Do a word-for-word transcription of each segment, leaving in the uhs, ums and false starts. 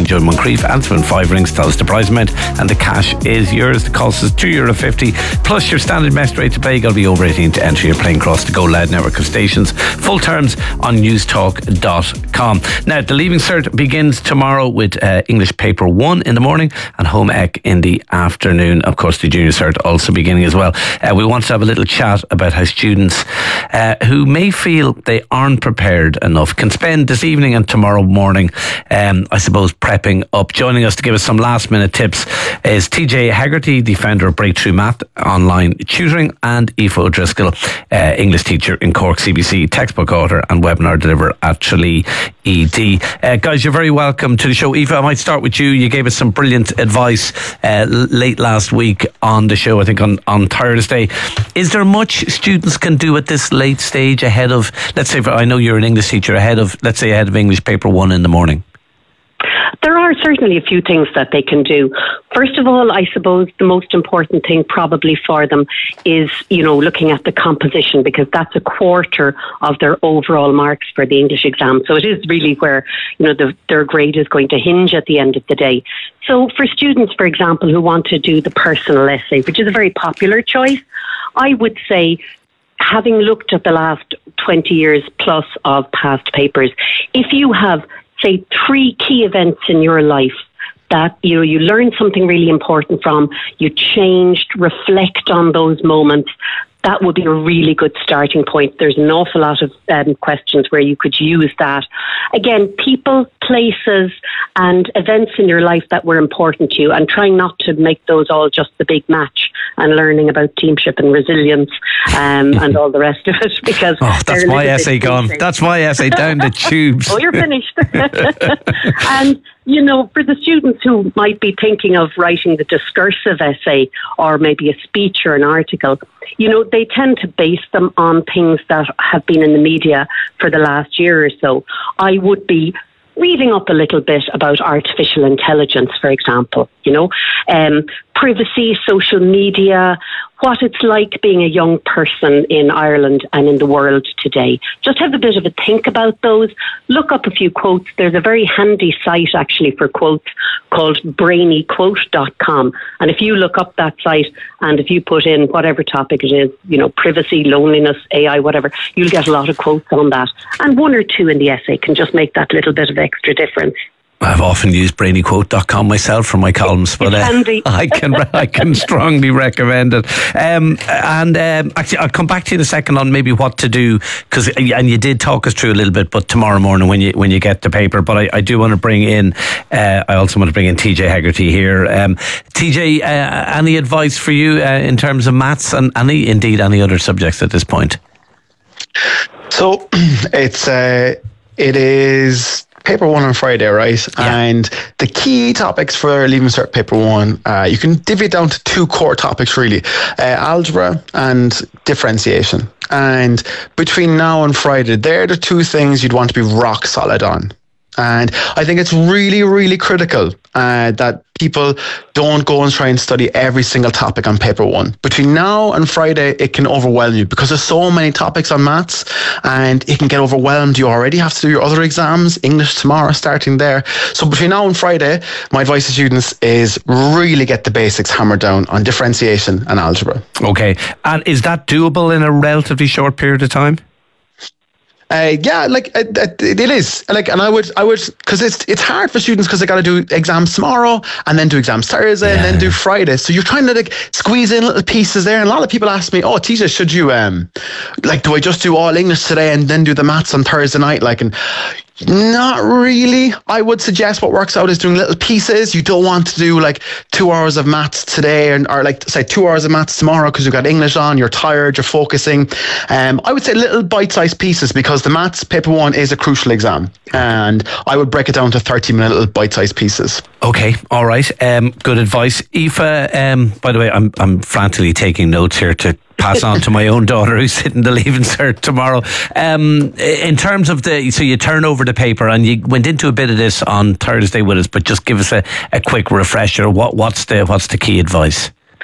Joe Moncrief. Answer in five rings, tell us the prize amount, and the cash is yours. The cost is two euro fifty plus your standard mess rate to pay. You've got to be over eighteen to enter. You're playing across the Go Loud network of stations. Full terms on newstalk dot com. Now, the Leaving Cert begins tomorrow with uh, English Paper one in the morning and Home Ec in the afternoon. Of course, the Junior Cert also beginning as well. Uh, we want to have a little chat about how students uh, who may feel they aren't prepared enough can spend this evening and tomorrow morning, um, I suppose, prepping up. Joining us to give us some last minute tips is T J Hegarty, the founder of Breakthrough Math Online Tutoring, and Aoife O'Driscoll, uh, English teacher in Cork C B C, textbook author and webinar deliverer at Tralee E D. Uh, guys, you're very welcome to the show. Aoife, I might start with you. You gave us some brilliant advice uh, late last week on the show, I think on, on Thursday. Is there much students can do at this late stage ahead of, let's say, for, I know you're an English teacher, ahead of, let's say, ahead of English Paper one in the morning? There are certainly a few things that they can do. First of all, I suppose the most important thing probably for them is, you know, looking at the composition, because that's a quarter of their overall marks for the English exam. So it is really where, you know, the, their grade is going to hinge at the end of the day. So for students, for example, who want to do the personal essay, which is a very popular choice, I would say, having looked at the last twenty years plus of past papers, if you have, say, three key events in your life that, you know, you learned something really important from, you changed, reflect on those moments, that would be a really good starting point. There's an awful lot of um, questions where you could use that. Again, people, places and events in your life that were important to you, and trying not to make those all just the big match and learning about teamship and resilience um, and all the rest of it. Because oh, that's my essay gone. That's my essay down the tubes. Oh, you're finished. And, you know, for the students who might be thinking of writing the discursive essay or maybe a speech or an article, you know, they tend to base them on things that have been in the media for the last year or so. I would be reading up a little bit about artificial intelligence, for example, you know, um, privacy, social media, what it's like being a young person in Ireland and in the world today. Just have a bit of a think about those. Look up a few quotes. There's a very handy site actually for quotes called brainy quote dot com. And if you look up that site and if you put in whatever topic it is, you know, privacy, loneliness, A I, whatever, you'll get a lot of quotes on that. And one or two in the essay can just make that little bit of extra difference. I've often used brainy quote dot com myself for my columns, but uh, I can I can strongly recommend it. Um, and um, actually, I'll come back to you in a second on maybe what to do, because and you did talk us through a little bit, but tomorrow morning when you when you get the paper. But I, I do want to bring in. Uh, I also want to bring in T J Hegarty here. Um, T J, uh, any advice for you uh, in terms of maths and any indeed any other subjects at this point? So it's uh, it is. Paper one on Friday, right? Yeah. And the key topics for Leaving Cert Paper one, uh, you can divvy it down to two core topics, really. Uh, algebra and differentiation. And between now and Friday, they're the two things you'd want to be rock solid on. And I think it's really, really critical uh, that people don't go and try and study every single topic on paper one. Between now and Friday, it can overwhelm you because there's so many topics on maths and it can get overwhelmed. You already have to do your other exams, English tomorrow, starting there. So between now and Friday, my advice to students is really get the basics hammered down on differentiation and algebra. Okay. And is that doable in a relatively short period of time? Uh, yeah, like uh, it is. Like, and I would, I would, because it's it's hard for students because they got to do exams tomorrow and then do exams Thursday yeah. and then do Friday. So you're trying to like squeeze in little pieces there. And a lot of people ask me, "Oh, T J, should you um, like, do I just do all English today and then do the maths on Thursday night?" Like, and not really. I would suggest what works out is doing little pieces. You don't want to do like two hours of maths today and or like say two hours of maths tomorrow because you've got English on, you're tired, you're focusing. Um, I would say little bite-sized pieces because the maths paper one is a crucial exam, and I would break it down to thirty minute little bite-sized pieces. Okay, all right. Um, good advice, Aoife. Um, by the way, I'm I'm frantically taking notes here to pass on to my own daughter who's sitting the Leaving Cert tomorrow. Um, in terms of the, so you turn over the paper and you went into a bit of this on Thursday with us, but just give us a, a quick refresher. What what's the what's the key advice?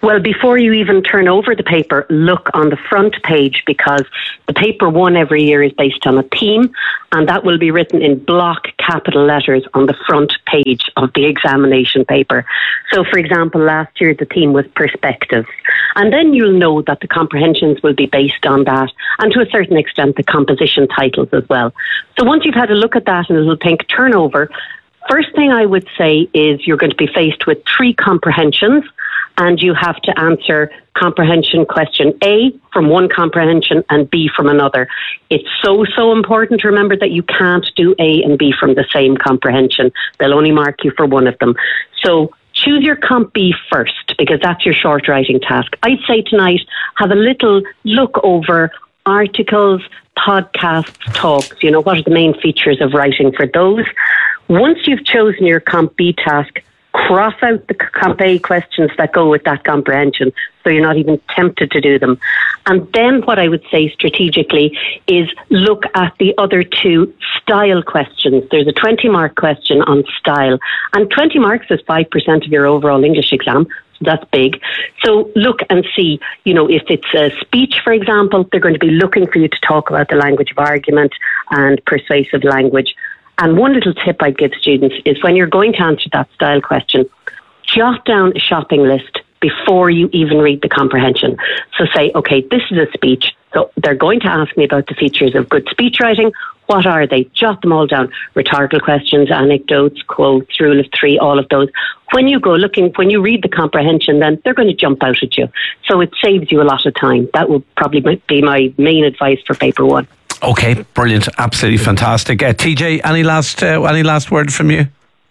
Well, before you even turn over the paper, look on the front page, because the paper one every year is based on a theme, and that will be written in block capital letters on the front page of the examination paper. So, for example, last year the theme was perspectives. And then you'll know that the comprehensions will be based on that, and to a certain extent the composition titles as well. So once you've had a look at that and a little think turnover, first thing I would say is you're going to be faced with three comprehensions, and you have to answer comprehension question A from one comprehension and B from another. It's so, so important to remember that you can't do A and B from the same comprehension. They'll only mark you for one of them. So choose your comp B first, because that's your short writing task. I'd say tonight, have a little look over articles, podcasts, talks. You know, what are the main features of writing for those? Once you've chosen your comp B task, cross out the comp A questions that go with that comprehension, so you're not even tempted to do them. And then what I would say strategically is look at the other two style questions. There's a twenty mark question on style, and twenty marks is five percent of your overall English exam. So that's big. So look and see, you know, if it's a speech, for example, they're going to be looking for you to talk about the language of argument and persuasive language. And one little tip I'd give students is when you're going to answer that style question, jot down a shopping list before you even read the comprehension. So say, okay, this is a speech. So they're going to ask me about the features of good speech writing. What are they? Jot them all down. Rhetorical questions, anecdotes, quotes, rule of three, all of those. When you go looking, when you read the comprehension, then they're going to jump out at you. So it saves you a lot of time. That would probably be my main advice for paper one. Okay, brilliant, absolutely fantastic. Uh, T J, any last uh, any last word from you?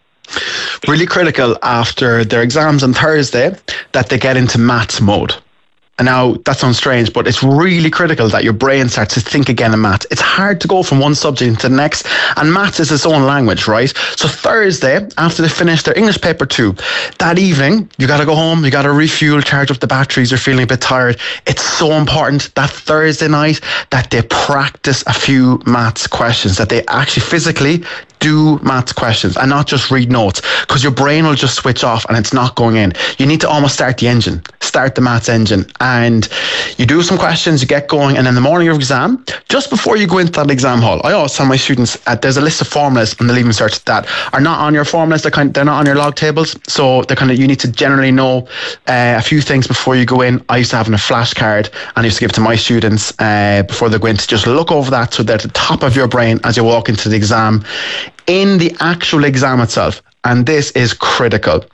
Really critical after their exams on Thursday that they get into maths mode. And now that sounds strange, but it's really critical that your brain starts to think again in maths. It's hard to go from one subject into the next, and maths is its own language, right? So Thursday, after they finish their English paper two, that evening, you got to go home, you got to refuel, charge up the batteries, you're feeling a bit tired. It's so important that Thursday night that they practice a few maths questions, that they actually physically do maths questions and not just read notes, because your brain will just switch off and it's not going in. You need to almost start the engine, start the maths engine, and you do some questions, you get going, and in the morning of exam, just before you go into that exam hall, I always tell my students uh, there's a list of formulas on the Leaving Cert that are not on your formulas, they're, kind of, they're not on your log tables, so they're kind of, you need to generally know uh, a few things before you go in. I used to have in a flashcard, and I used to give it to my students uh, before they go in to just look over that so they're at the top of your brain as you walk into the exam. In the actual exam itself, and this is critical,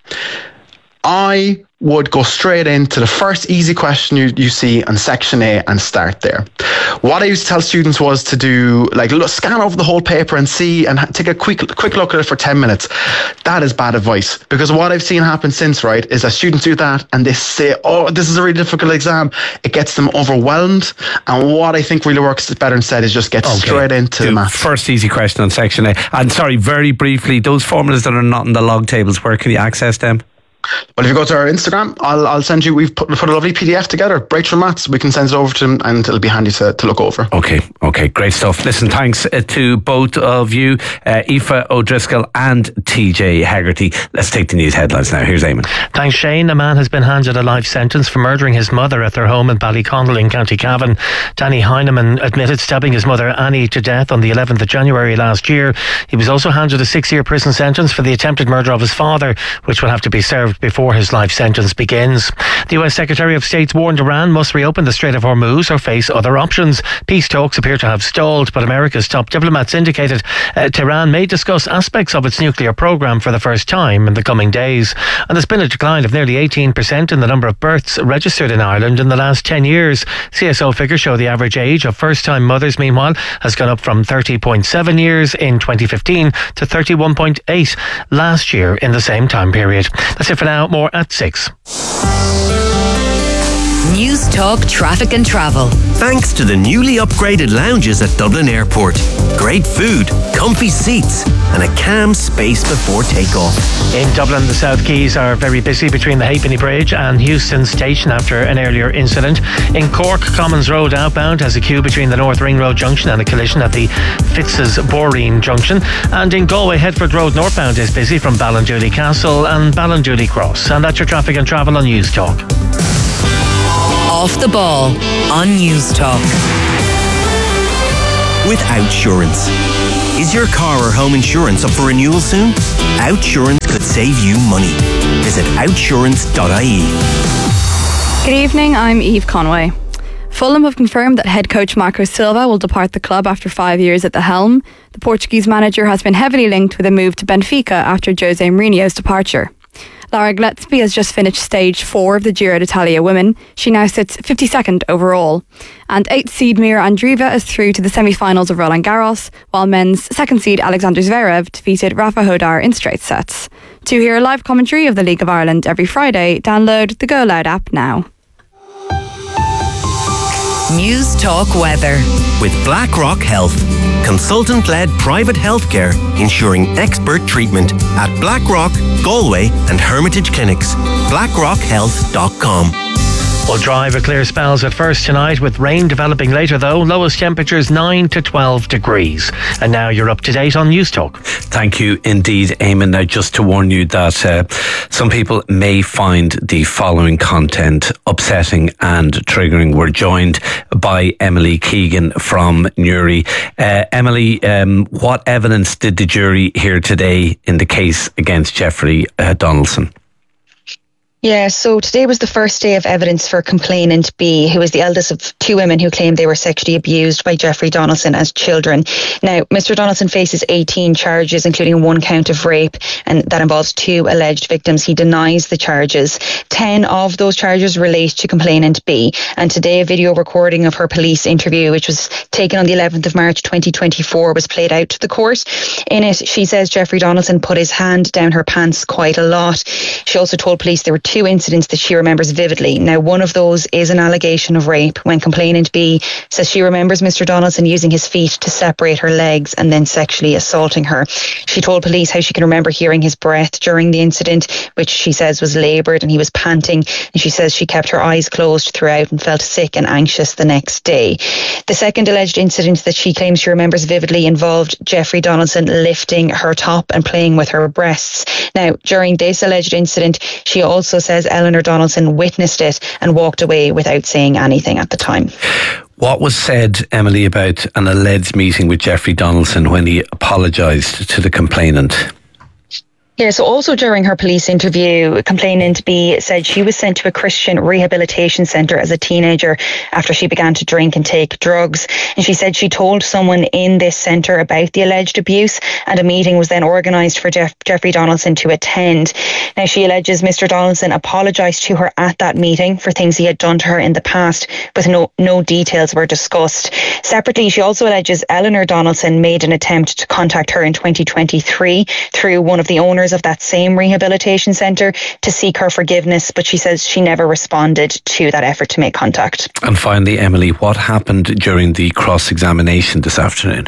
I would go straight into the first easy question you, you see on section A and start there. What I used to tell students was to do, like, look, scan over the whole paper and see and take a quick quick look at it for ten minutes. That is bad advice, because what I've seen happen since, right, is that students do that and they say, oh, this is a really difficult exam. It gets them overwhelmed, and what I think really works better instead is just get okay. straight into do the maths. First easy question on section A. And sorry, very briefly, those formulas that are not in the log tables, where can you access them? Well, if you go to our Instagram, I'll I'll send you, we've put, put a lovely P D F together, Breakthrough Maths. We can send it over to them and it'll be handy to, to look over. Okay, okay, great stuff. Listen, thanks uh, to both of you, uh, Aoife O'Driscoll and T J Hegarty. Let's take the news headlines now. Here's Eamon. Thanks, Shane. A man has been handed a life sentence for murdering his mother at their home in Ballyconnell in County Cavan. Danny Heineman admitted stabbing his mother Annie to death on the eleventh of January last year. He was also handed a six-year prison sentence for the attempted murder of his father, which will have to be served before his life sentence begins. The U S Secretary of State's warned Iran must reopen the Strait of Hormuz or face other options. Peace talks appear to have stalled, but America's top diplomats indicated uh, Tehran may discuss aspects of its nuclear program for the first time in the coming days. And there's been a decline of nearly eighteen percent in the number of births registered in Ireland in the last ten years. C S O figures show the average age of first-time mothers, meanwhile, has gone up from thirty point seven years in twenty fifteen to thirty-one point eight last year in the same time period. That's it for now. More at six. News Talk Traffic and Travel. Thanks to the newly upgraded lounges at Dublin Airport. Great food, comfy seats, and a calm space before takeoff. In Dublin, the South Quays are very busy between the Halfpenny Bridge and Houston Station after an earlier incident. In Cork, Commons Road outbound has a queue between the North Ring Road junction and a collision at the Fitz's Boreen junction. And in Galway, Headford Road northbound is busy from Ballindooley Castle and Ballindooley Cross. And that's your traffic and travel on News Talk. Off the ball on News Talk. With Outsurance. Is your car or home insurance up for renewal soon? Outsurance could save you money. Visit outsurance dot I E. Good evening, I'm Eve Conway. Fulham have confirmed that head coach Marco Silva will depart the club after five years at the helm. The Portuguese manager has been heavily linked with a move to Benfica after Jose Mourinho's departure. Lara Gillespie has just finished stage four of the Giro d'Italia Women. She now sits fifty-second overall. And eighth seed Mira Andreeva is through to the semi-finals of Roland Garros, while men's second seed Alexander Zverev defeated Rafa Hodar in straight sets. To hear a live commentary of the League of Ireland every Friday, download the Go Loud app now. News Talk Weather. With BlackRock Health. Consultant-led private healthcare ensuring expert treatment at BlackRock, Galway and Hermitage Clinics. blackrock health dot com. We'll dry for clear spells at first tonight, with rain developing later though. Lowest temperatures nine to twelve degrees. And now you're up to date on News Talk. Thank you indeed, Eamon. Now, just to warn you that uh, some people may find the following content upsetting and triggering. We're joined by Emily Keegan from Newry. Uh, Emily, um, what evidence did the jury hear today in the case against Jeffrey uh, Donaldson? Yeah, so today was the first day of evidence for complainant B, who is the eldest of two women who claimed they were sexually abused by Jeffrey Donaldson as children. Now, Mister Donaldson faces eighteen charges, including one count of rape, and that involves two alleged victims. He denies the charges. Ten of those charges relate to complainant B. And today, a video recording of her police interview, which was taken on the eleventh of March twenty twenty-four, was played out to the court. In it, she says Jeffrey Donaldson put his hand down her pants quite a lot. She also told police there were two incidents that she remembers vividly. Now, one of those is an allegation of rape, when complainant B says she remembers Mister Donaldson using his feet to separate her legs and then sexually assaulting her. She told police how she can remember hearing his breath during the incident, which she says was laboured and he was panting, and she says she kept her eyes closed throughout and felt sick and anxious the next day. The second alleged incident that she claims she remembers vividly involved Jeffrey Donaldson lifting her top and playing with her breasts. Now, during this alleged incident, she also says Eleanor Donaldson witnessed it and walked away without saying anything at the time. What was said, Emily, about an alleged meeting with Jeffrey Donaldson when he apologised to the complainant? Yeah, so also during her police interview, complainant B said she was sent to a Christian rehabilitation centre as a teenager after she began to drink and take drugs. And she said she told someone in this centre about the alleged abuse, and a meeting was then organised for Jeff- Jeffrey Donaldson to attend. Now, she alleges Mister Donaldson apologised to her at that meeting for things he had done to her in the past, but no, no details were discussed. Separately, she also alleges Eleanor Donaldson made an attempt to contact her in twenty twenty-three through one of the owners of that same rehabilitation centre to seek her forgiveness, but she says she never responded to that effort to make contact. And finally, Emily, what happened during the cross-examination this afternoon?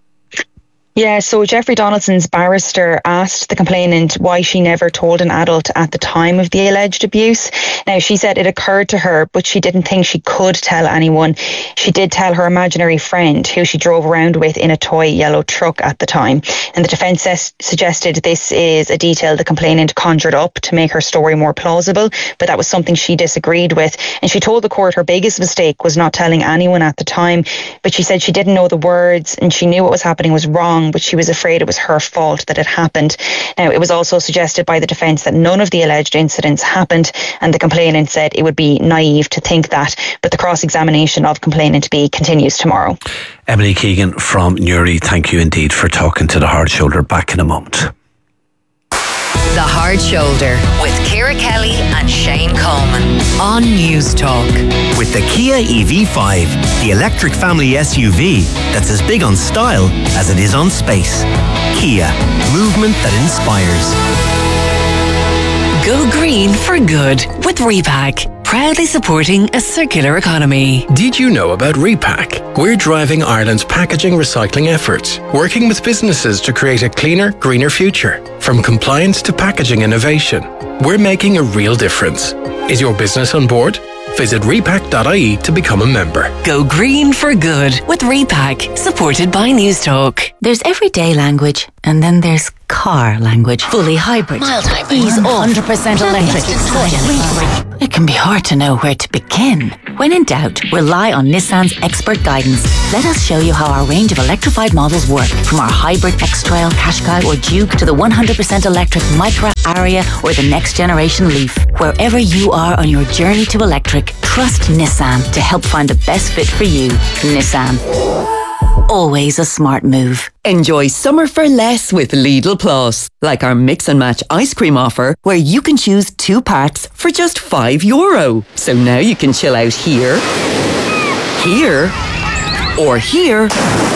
Yeah, so Jeffrey Donaldson's barrister asked the complainant why she never told an adult at the time of the alleged abuse. Now, she said it occurred to her, but she didn't think she could tell anyone. She did tell her imaginary friend, who she drove around with in a toy yellow truck at the time. And the defence ses- suggested this is a detail the complainant conjured up to make her story more plausible, but that was something she disagreed with. And she told the court her biggest mistake was not telling anyone at the time, but she said she didn't know the words and she knew what was happening was wrong, but she was afraid it was her fault that it happened. Now, it was also suggested by the defence that none of the alleged incidents happened, and the complainant said it would be naive to think that, but the cross-examination of complainant B continues tomorrow. Emily Keegan from Newry, thank you indeed for talking to The Hard Shoulder. Back in a moment. The Hard Shoulder with Ciara Kelly and Shane Coleman on News Talk. With the Kia E V five, the electric family S U V that's as big on style as it is on space. Kia, movement that inspires. Go green for good with Repack. proudly supporting a circular economy. Did you know about Repack? We're driving Ireland's packaging recycling efforts, working with businesses to create a cleaner, greener future. From compliance to packaging innovation, we're making a real difference. Is your business on board? Visit repack dot I E to become a member. Go green for good with Repack, supported by Newstalk. There's everyday language, and then there's car language. Fully hybrid. Mild hybrid. Ease off. one hundred percent electric. It can be hard to know where to begin. When in doubt, rely on Nissan's expert guidance. Let us show you how our range of electrified models work. From our hybrid X-Trail, Qashqai or Duke to the one hundred percent electric Micra, Aria or the next generation Leaf. Wherever you are on your journey to electric, trust Nissan to help find the best fit for you. Nissan. Always a smart move. Enjoy summer for less with Lidl Plus. Like our mix and match ice cream offer, where you can choose two packs for just five euro. So now you can chill out here, here, or here,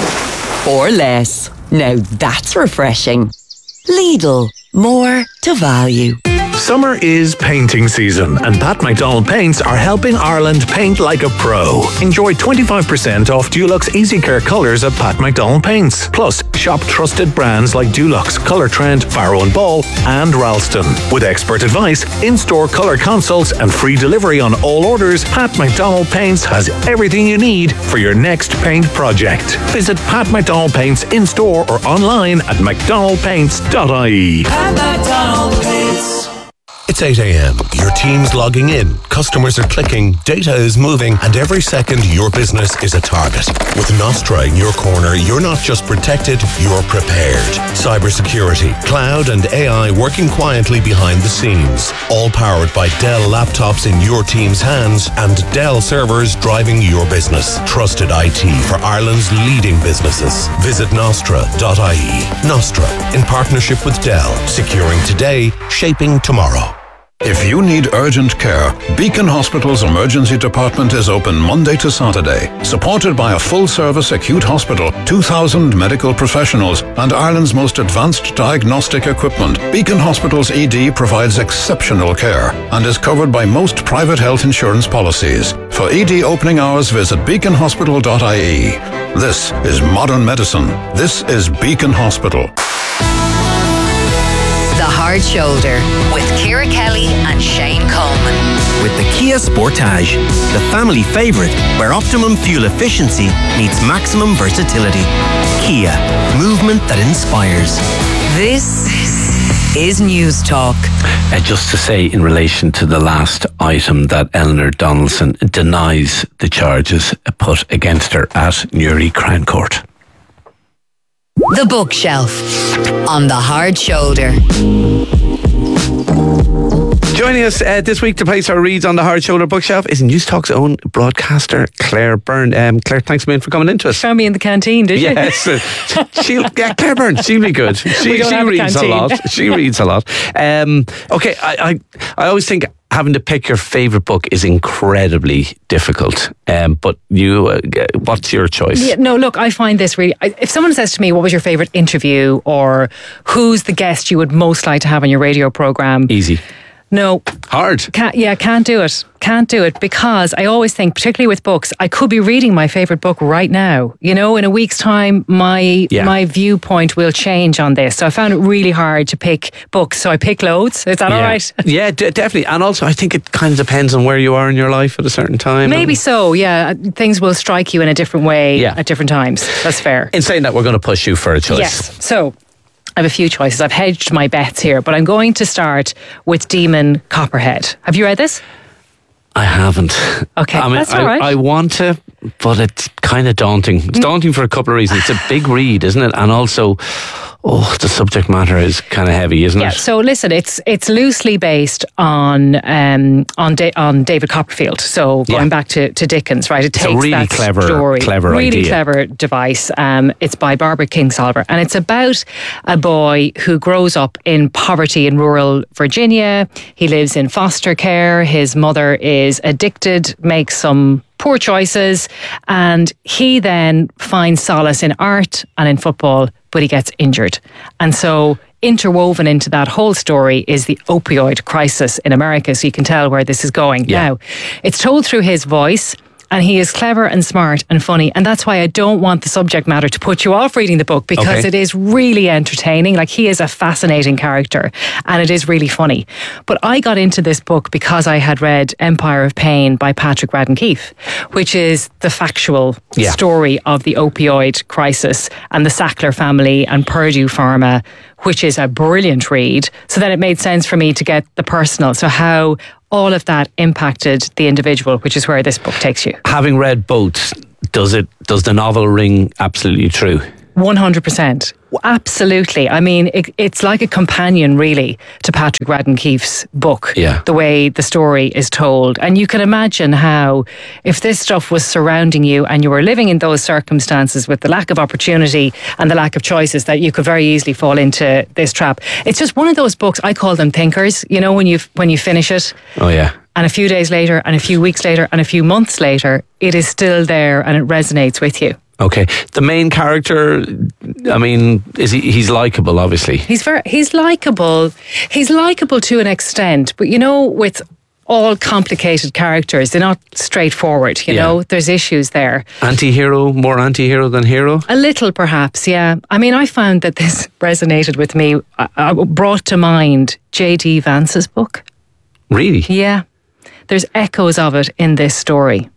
for less. Now that's refreshing. Lidl. More to value. Summer is painting season, and Pat McDonald Paints are helping Ireland paint like a pro. Enjoy twenty-five percent off Dulux Easy Care colours at Pat McDonald Paints. Plus, shop trusted brands like Dulux, Colour Trend, Farrow and Ball, and Ralston. With expert advice, in-store colour consults, and free delivery on all orders, Pat McDonald Paints has everything you need for your next paint project. Visit Pat McDonald Paints in-store or online at mcdonald paints dot I E. Pat McDonald Paints. It's eight a.m. Your team's logging in, customers are clicking, data is moving, and every second your business is a target. With Nostra in your corner, you're not just protected, you're prepared. Cybersecurity, cloud, and A I working quietly behind the scenes. All powered by Dell laptops in your team's hands and Dell servers driving your business. Trusted I T for Ireland's leading businesses. Visit nostra dot I E. Nostra, in partnership with Dell. Securing today, shaping tomorrow. If you need urgent care, Beacon Hospital's emergency department is open Monday to Saturday. Supported by a full-service acute hospital, two thousand medical professionals, and Ireland's most advanced diagnostic equipment, Beacon Hospital's E D provides exceptional care and is covered by most private health insurance policies. For E D opening hours, visit beacon hospital dot I E. This is modern medicine. This is Beacon Hospital. The Hard Shoulder with Ciara Kelly and Shane Coleman. With the Kia Sportage, the family favourite where optimum fuel efficiency meets maximum versatility. Kia, movement that inspires. This is Newstalk. Uh, just to say, in relation to the last item, that Eleanor Donaldson denies the charges put against her at Newry Crown Court. The Bookshelf on The Hard Shoulder. Joining us uh, this week to place our reads on The Hard Shoulder Bookshelf is Newstalk's own broadcaster, Claire Byrne. Um, Claire, thanks a million for coming into us. Found me in the canteen, did you? Yes. Uh, she'll, yeah, Claire Byrne, she'll be good. She, we don't she have reads a, a lot. She reads a lot. Um, okay, I, I, I always think having to pick your favourite book is incredibly difficult. Um, but you, uh, what's your choice? Yeah, no, look, I find this really... I, if someone says to me, what was your favourite interview, or who's the guest you would most like to have on your radio programme? Easy. No. Hard. Can't, yeah, can't do it. Can't do it because I always think, particularly with books, I could be reading my favourite book right now. You know, in a week's time, my yeah. my viewpoint will change on this. So I found it really hard to pick books. So I pick loads. Is that yeah. all right? Yeah, d- definitely. And also, I think it kind of depends on where you are in your life at a certain time. Maybe and so, yeah. Things will strike you in a different way yeah. at different times. That's fair. In saying that, we're going to push you for a choice. Yes. So I have a few choices. I've hedged my bets here, but I'm going to start with Demon Copperhead. Have you read this? I haven't. Okay, I mean, that's all right. I, I want to, but it's kind of daunting. It's daunting for a couple of reasons. It's a big read, isn't it? And also, oh, the subject matter is kind of heavy, isn't yeah, it? Yeah. So listen, it's it's loosely based on um, on da- on David Copperfield. So going yeah. back to, to Dickens, right? It it's takes a really that clever, story, clever really idea. clever device. Um, it's by Barbara Kingsolver, and it's about a boy who grows up in poverty in rural Virginia. He lives in foster care. His mother is addicted, makes some poor choices, and he then finds solace in art and in football, but he gets injured. And so interwoven into that whole story is the opioid crisis in America, so you can tell where this is going. Yeah. Now, it's told through his voice, and he is clever and smart and funny, and that's why I don't want the subject matter to put you off reading the book, because Okay. it is really entertaining. Like, he is a fascinating character, and it is really funny. But I got into this book because I had read Empire of Pain by Patrick Radden Keefe, which is the factual Yeah. story of the opioid crisis and the Sackler family and Purdue Pharma, which is a brilliant read. So then it made sense for me to get the personal. So how all of that impacted the individual, which is where this book takes you. Having read both, does it does the novel ring absolutely true? one hundred percent. Absolutely. I mean, it, it's like a companion, really, to Patrick Radden Keefe's book, Yeah. the way the story is told. And you can imagine how, if this stuff was surrounding you and you were living in those circumstances with the lack of opportunity and the lack of choices, that you could very easily fall into this trap. It's just one of those books, I call them thinkers, you know, when you when you finish it. Oh, yeah. And a few days later, and a few weeks later, and a few months later, it is still there and it resonates with you. Okay. The main character, I mean, is he? He's likable, obviously. He's very, he's likable. He's likable to an extent, but you know, with all complicated characters, they're not straightforward. You Yeah. know, there's issues there. Anti-hero, more anti-hero than hero? A little, perhaps, yeah. I mean, I found that this resonated with me. I, I brought to mind J D Vance's book. Really? Yeah, there's echoes of it in this story.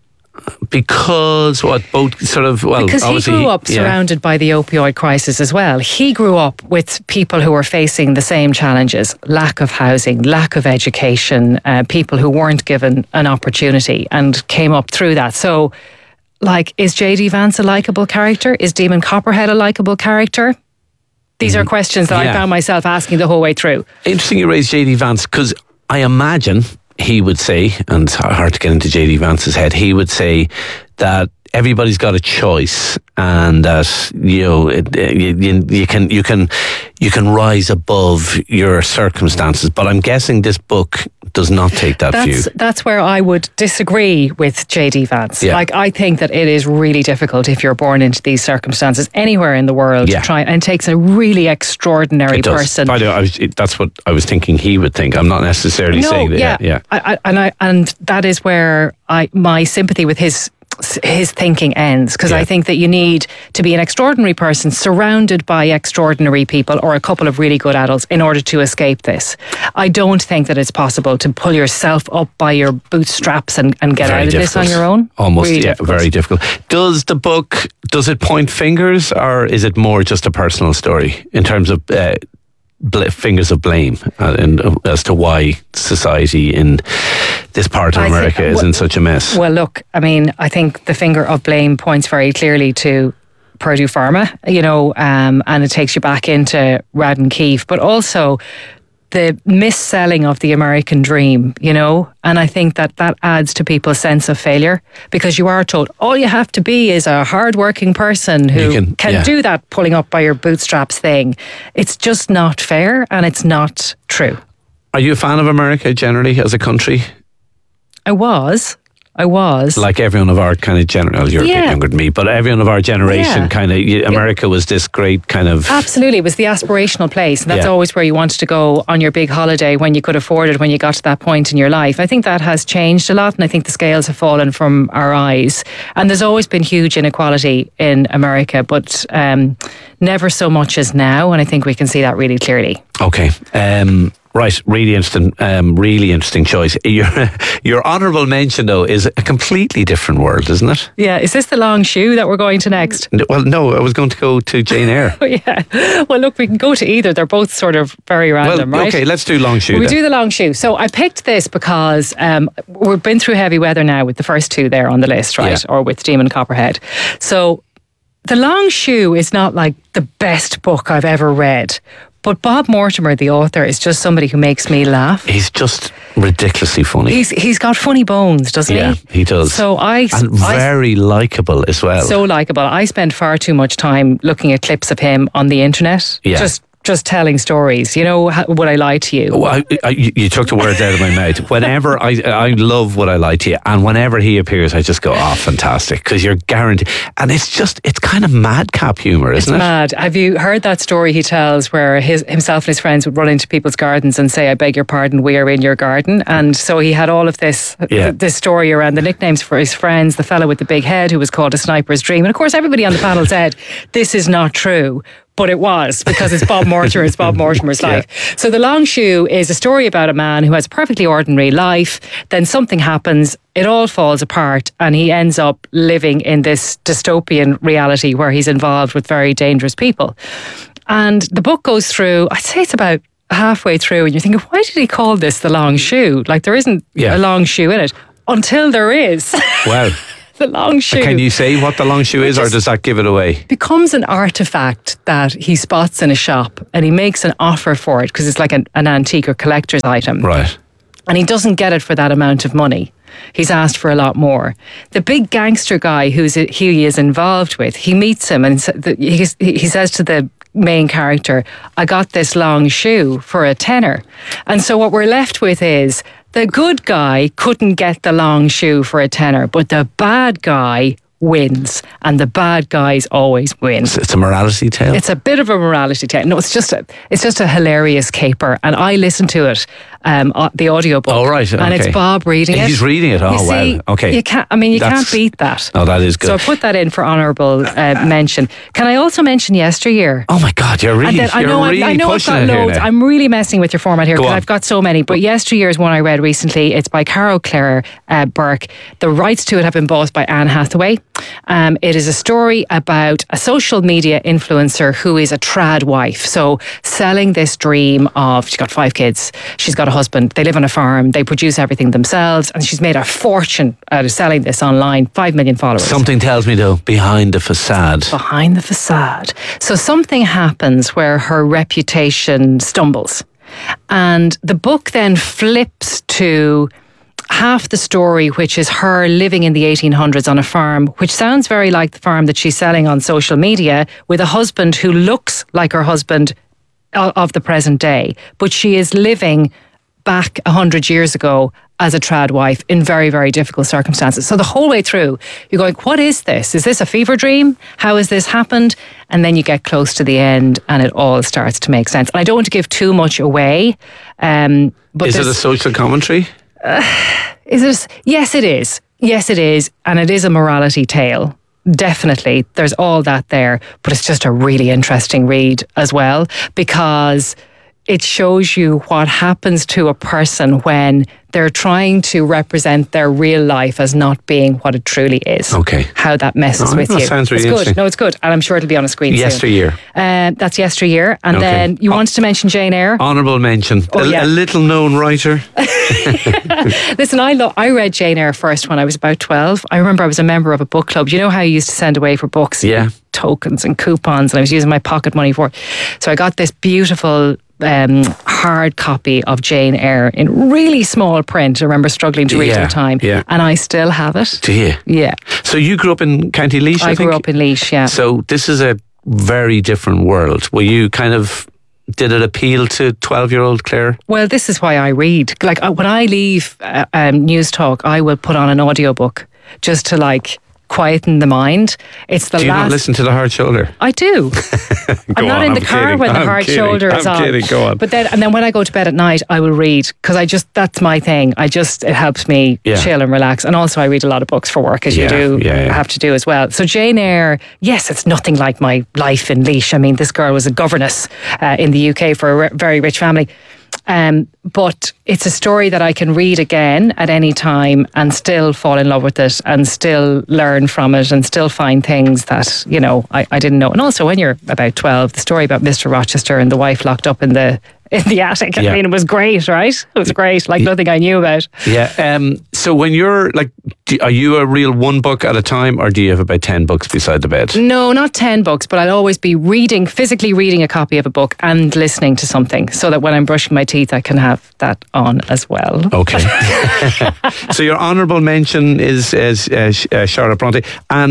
Because what, both sort of, well, Because he obviously, grew up yeah. surrounded by the opioid crisis as well. He grew up with people who were facing the same challenges: lack of housing, lack of education, uh, people who weren't given an opportunity, and came up through that. So, like, is J D Vance a likeable character? Is Damon Copperhead a likeable character? These are questions that Yeah. I found myself asking the whole way through. Interesting you raised J D Vance, because I imagine he would say, and it's hard to get into J D Vance's head, he would say that everybody's got a choice, and that, you know, it, you, you can you can you can rise above your circumstances. But I'm guessing this book does not take that That's view. that's where I would disagree with J D Vance. Yeah. Like, I think that it is really difficult if you're born into these circumstances anywhere in the world Yeah. to try, and it takes a really extraordinary It does. person. By the way, I was, it, that's what I was thinking he would think. I'm not necessarily no, saying that. yeah, Yeah, yeah. I, I, and I and that is where I my sympathy with his his thinking ends, because Yeah. I think that you need to be an extraordinary person surrounded by extraordinary people, or a couple of really good adults, in order to escape this. I don't think that it's possible to pull yourself up by your bootstraps and, and get Very out of this on difficult. your own. Almost, Really yeah, difficult. very difficult. Does the book, does it point fingers, or is it more just a personal story in terms of uh, bl- fingers of blame uh, and, uh, as to why society in this part of I think- America is well- in such a mess? Well, look, I mean, I think the finger of blame points very clearly to Purdue Pharma, you know, um, and it takes you back into Radden Keefe, but also the misselling of the American dream, you know, and I think that that adds to people's sense of failure, because you are told all you have to be is a hardworking person who You can, can- yeah. do that pulling up by your bootstraps thing. It's just not fair, and it's not true. Are you a fan of America generally as a country? I was. I was. Like everyone of our kind of general, you're a bit Yeah. younger than me, but everyone of our generation Yeah. kind of, America was this great kind of... Absolutely. It was the aspirational place. And that's Yeah. always where you wanted to go on your big holiday when you could afford it, when you got to that point in your life. I think that has changed a lot, and I think the scales have fallen from our eyes. And there's always been huge inequality in America, but um, never so much as now. And I think we can see that really clearly. Okay. Um, right. Really interesting. Um, really interesting choice. Your your honourable mention, though, is a completely different world, isn't it? Yeah. Is this the long shoe that we're going to next? N- Well, no, I was going to go to Jane Eyre. Oh, yeah. Well, look, we can go to either. They're both sort of very random, well, right? okay, let's do long shoe. We then. do the long shoe. So I picked this because um, we've been through heavy weather now with the first two there on the list, right? Yeah. Or with Demon Copperhead. So the long shoe is not like the best book I've ever read. But Bob Mortimer, the author, is just somebody who makes me laugh. He's just ridiculously funny. He's he's got funny bones, doesn't yeah, he? he does. So I and I- very likable as well. So likable. I spend far too much time looking at clips of him on the internet. Yeah. Just just telling stories. You know, how, would I lie to you? Well, I, I, you took the words out of my mouth. Whenever I, I love Would I Lie to You, and whenever he appears, I just go, oh, fantastic, because you're guaranteed. And it's just, it's kind of madcap humour, isn't it's it? Mad. Have you heard that story he tells where his himself and his friends would run into people's gardens and say, I beg your pardon, we are in your garden? And so he had all of this Yeah. this story around the nicknames for his friends, the fellow with the big head who was called a sniper's dream. And of course, everybody on the panel said, this is not true. But it was, because it's Bob Mortimer, it's Bob Mortimer's life. Yeah. So The Long Shoe is a story about a man who has a perfectly ordinary life, then something happens, it all falls apart, and he ends up living in this dystopian reality where he's involved with very dangerous people. And the book goes through, I'd say it's about halfway through, and you're thinking, why did he call this The Long Shoe? Like, there isn't Yeah. a long shoe in it, until there is. Wow. The long shoe. Can you say what the long shoe is, or does that give it away? Becomes an artifact that he spots in a shop, and he makes an offer for it because it's like an, an antique or collector's item. Right. And he doesn't get it for that amount of money. He's asked for a lot more. The big gangster guy who's who he is involved with, he meets him and he, he says to the main character, I got this long shoe for a tenner. And so what we're left with is the good guy couldn't get the long shoe for a tenner, but the bad guy wins, and the bad guys always win. It's, it's a morality tale. It's a bit of a morality tale. No, it's just a it's just a hilarious caper, and I listened to it, um, uh, the audiobook. Oh right, okay. And it's Bob reading it. He's reading it. Oh you see, wow, okay. You can't. I mean, you That's, can't beat that. Oh, that is good. So I put that in for honourable uh, mention. Can I also mention Yesteryear? Oh my God, you're really, And then, I you're know, really I, I know I've pushing got it here loads. now. I'm really messing with your format here Go because on. I've got so many. But Yesteryear is one I read recently. It's by Carol Clare uh, Burke. The rights to it have been bought by Anne Hathaway. Um, it is a story about a social media influencer who is a trad wife. So selling this dream of, she's got five kids, she's got a husband, they live on a farm, they produce everything themselves, and she's made a fortune out of selling this online, five million followers. Something tells me though, behind the facade. Behind the facade. So something happens where her reputation stumbles. And the book then flips to half the story, which is her living in the eighteen hundreds on a farm, which sounds very like the farm that she's selling on social media, with a husband who looks like her husband of the present day. But she is living back a hundred years ago as a trad wife in very, very difficult circumstances. So the whole way through, you're going, what is this? Is this a fever dream? How has this happened? And then you get close to the end and it all starts to make sense. And I don't want to give too much away. Um, but Is it a social commentary? Uh, is it? Yes, it is. Yes, it is. And it is a morality tale. Definitely. There's all that there. But it's just a really interesting read as well, because it shows you what happens to a person when they're trying to represent their real life as not being what it truly is. Okay. How that messes Oh, with that you. sounds really it's good. interesting. No, it's good. And I'm sure it'll be on a screen Yesteryear. soon. Uh, that's Yesteryear. And Okay. then you Oh. wanted to mention Jane Eyre. Honourable mention. Oh, a, yeah. a little known writer. Listen, I lo- I read Jane Eyre first when I was about twelve. I remember I was a member of a book club. You know how you used to send away for books? Yeah. Tokens and coupons, and I was using my pocket money for it. So I got this beautiful um, hard copy of Jane Eyre in really small print. I remember struggling to read Yeah, at the time. yeah. And I still have it. Do you? Yeah. So you grew up in County Laois, I, I think? grew up in Laois, yeah. So this is a very different world. Were you kind of, did it appeal to twelve-year-old Claire? Well, this is why I read. Like uh, when I leave uh, um, News Talk, I will put on an audiobook just to like quieten the mind. It's the Do you last. not listen to The Hard Shoulder? I do. I'm not on, in the I'm car kidding, when the I'm hard kidding, shoulder is I'm on. kidding, go on. But then, and then when I go to bed at night, I will read because I just that's my thing. I just it helps me Yeah. chill and relax. And also, I read a lot of books for work, as Yeah, you do yeah, yeah. have to do as well. So Jane Eyre, yes, it's nothing like my life in Laois. I mean, this girl was a governess uh, in the U K for a re- very rich family. Um, but it's a story that I can read again at any time and still fall in love with it and still learn from it and still find things that, you know, I, I didn't know. And also when you're about twelve, the story about Mister Rochester and the wife locked up in the in the attic. I Yeah. mean, it was great, right? It was great, like nothing I knew about. Yeah. Um, so when you're like, do, are you a real one book at a time, or do you have about ten books beside the bed? No, not ten books, but I'll always be reading, physically reading a copy of a book and listening to something so that when I'm brushing my teeth, I can have that on as well. Okay. So your honourable mention is, is uh, Sh- uh, Charlotte Bronte, and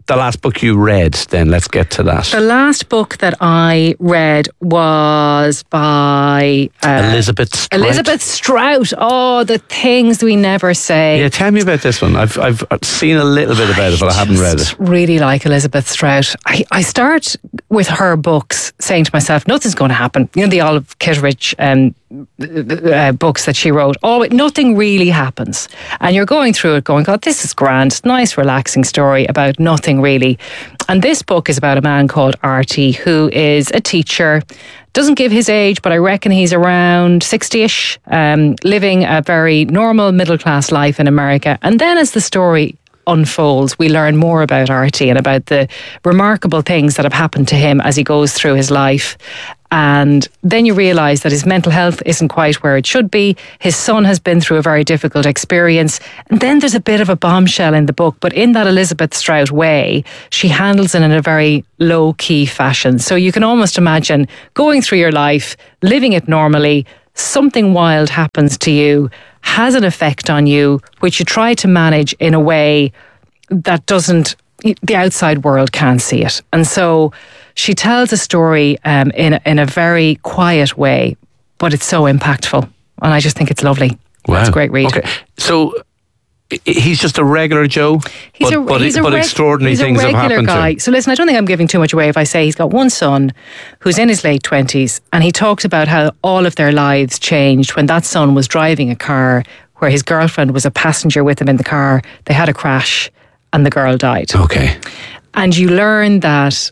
the last book you read, then let's get to that. The last book that I read was by uh, Elizabeth Strout. Elizabeth Strout. Oh, the things we never say. Yeah, tell me about this one. I've I've seen a little bit about it, but I haven't read it. Really like Elizabeth Strout. I, I start with her books saying to myself, nothing's going to happen. You know, the Olive Kitteridge um, uh, books that she wrote. Oh, nothing really happens. And you're going through it going, God, this is grand. Nice, relaxing story about nothing really. And this book is about a man called Artie, who is a teacher. Doesn't give his age, but I reckon he's around sixty-ish, um, living a very normal middle-class life in America. And then as the story unfolds, we learn more about Artie and about the remarkable things that have happened to him as he goes through his life. And then you realise that his mental health isn't quite where it should be. His son has been through a very difficult experience. And then there's a bit of a bombshell in the book, but in that Elizabeth Strout way, she handles it in a very low-key fashion. So you can almost imagine going through your life, living it normally, something wild happens to you, has an effect on you, which you try to manage in a way that doesn't, the outside world can't see it. And so she tells a story um, in, a, in a very quiet way, but it's so impactful. And I just think it's lovely. Wow. It's a great read. Okay, so he's just a regular Joe, he's but, a, but, he's a but reg- extraordinary he's things a have regular happened guy. to him. So listen, I don't think I'm giving too much away if I say he's got one son who's in his late twenties, and he talks about how all of their lives changed when that son was driving a car where his girlfriend was a passenger with him in the car. They had a crash and the girl died. Okay. And you learn that